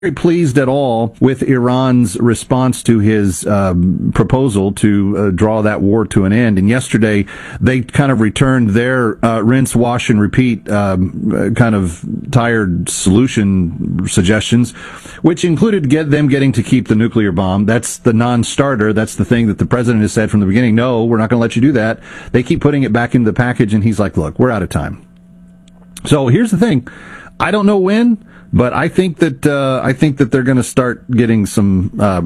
very pleased at all with Iran's response to his proposal to draw that war to an end. And yesterday, they kind of returned their rinse, wash, and repeat kind of tired solution suggestions, which included them getting to keep the nuclear bomb. That's the non-starter. That's the thing that the president has said from the beginning. No, we're not going to let you do that. They keep putting it back into the package, and he's like, look, we're out of time. So here's the thing. I don't know when, but I think that they're going to start getting some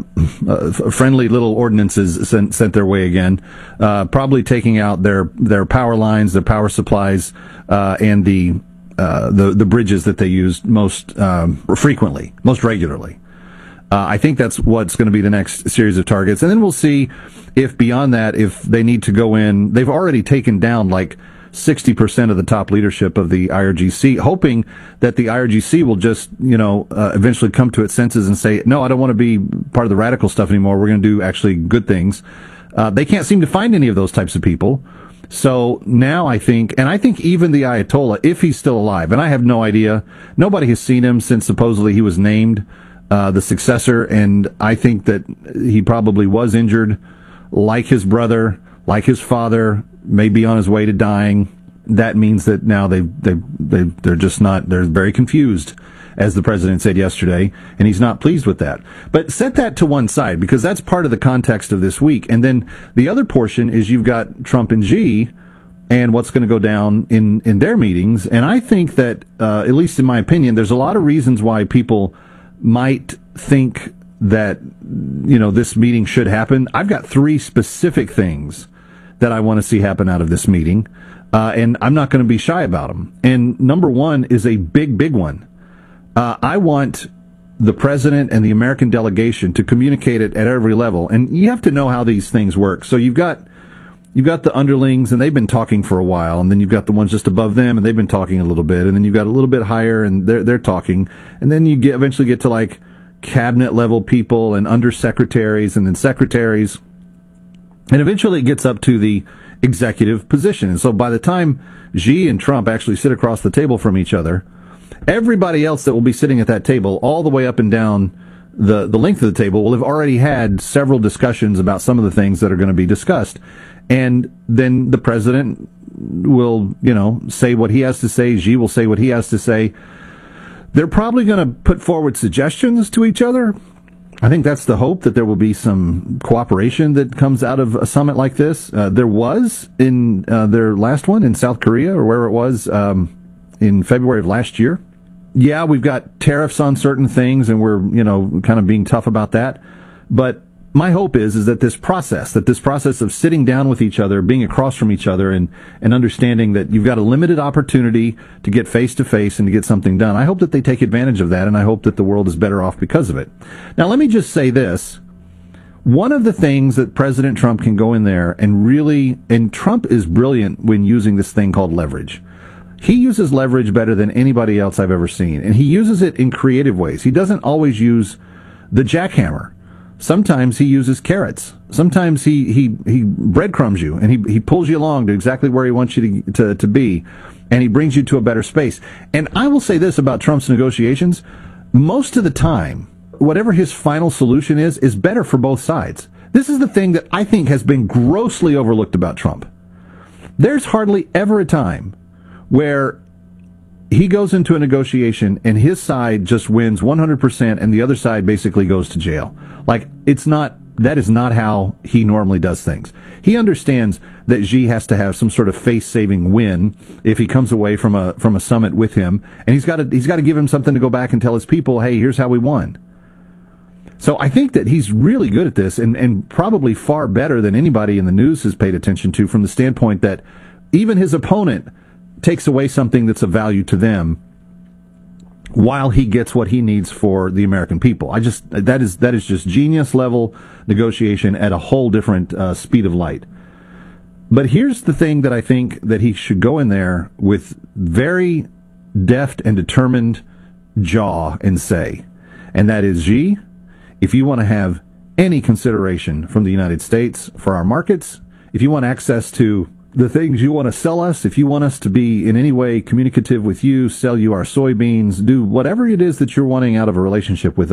friendly little ordinances sent their way again. Probably taking out their power lines, their power supplies, and the bridges that they use most frequently, most regularly. I think that's what's going to be the next series of targets, and then we'll see if beyond that, if they need to go in. They've already taken down like 60% of the top leadership of the IRGC, hoping that the IRGC will just, eventually come to its senses and say, no, I don't want to be part of the radical stuff anymore. We're going to do actually good things. They can't seem to find any of those types of people. So now I think even the Ayatollah, if he's still alive, and I have no idea, nobody has seen him since supposedly he was named the successor, and I think that he probably was injured, like his brother, like his father, may be on his way to dying. That means that now they're just not, they're very confused, as the president said yesterday, and he's not pleased with that. But set that to one side, because that's part of the context of this week. And then the other portion is you've got Trump and Xi and what's going to go down in their meetings. And I think that, at least in my opinion, there's a lot of reasons why people might think that, this meeting should happen. I've got 3 specific things that I want to see happen out of this meeting, and I'm not going to be shy about them. And number one is a big one. I want the president and the American delegation to communicate it at every level, and you have to know how these things work. So you've got the underlings, and they've been talking for a while, and then you've got the ones just above them, and they've been talking a little bit, and then you've got a little bit higher, and they're talking, and then you eventually get to like cabinet level people and undersecretaries and then secretaries. And eventually it gets up to the executive position. And so by the time Xi and Trump actually sit across the table from each other, everybody else that will be sitting at that table, all the way up and down the length of the table, will have already had several discussions about some of the things that are going to be discussed. And then the president will, say what he has to say. Xi will say what he has to say. They're probably going to put forward suggestions to each other. I think that's the hope, that there will be some cooperation that comes out of a summit like this. There was in their last one in South Korea, or where it was in February of last year. Yeah, we've got tariffs on certain things, and we're kind of being tough about that. But my hope is that this process of sitting down with each other, being across from each other, and understanding that you've got a limited opportunity to get face to face and to get something done. I hope that they take advantage of that, and I hope that the world is better off because of it. Now, let me just say this. One of the things that President Trump can go in there and Trump is brilliant when using this thing called leverage. He uses leverage better than anybody else I've ever seen, and he uses it in creative ways. He doesn't always use the jackhammer. Sometimes he uses carrots. Sometimes he breadcrumbs you, and he pulls you along to exactly where he wants you to be, and he brings you to a better space. And I will say this about Trump's negotiations. Most of the time, whatever his final solution is better for both sides. This is the thing that I think has been grossly overlooked about Trump. There's hardly ever a time where he goes into a negotiation and his side just wins 100% and the other side basically goes to jail. Like, that is not how he normally does things. He understands that Xi has to have some sort of face-saving win if he comes away from a summit with him, and he's got to give him something to go back and tell his people, hey, here's how we won. So I think that he's really good at this, and probably far better than anybody in the news has paid attention to, from the standpoint that even his opponent takes away something that's of value to them while he gets what he needs for the American people. That is just genius level negotiation at a whole different speed of light. But here's the thing that I think that he should go in there with very deft and determined jaw and say, and that is, Xi, if you want to have any consideration from the United States for our markets, if you want access to the things you want to sell us, if you want us to be in any way communicative with you, sell you our soybeans, do whatever it is that you're wanting out of a relationship with